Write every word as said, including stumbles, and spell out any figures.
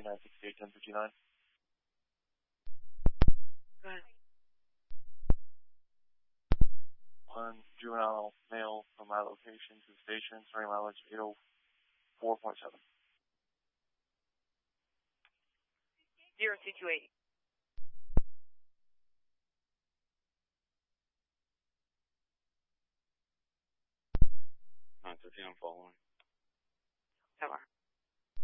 nine sixty-eight, ten fifty-nine. Go ahead. One juvenile male from my location to the station, starting mileage eight oh four point seven. Zero two two eight. nine thirteen, I'm following. Come on.